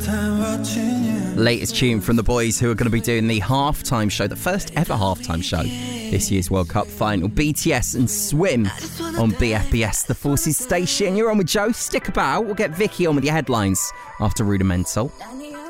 Latest tune from the boys who are going to be doing the halftime show, the first ever halftime show, this year's World Cup final. BTS and Swim on BFBS, the Forces station. You're on with Joe. Stick about. We'll get Vicky on with your headlines after Rudimental.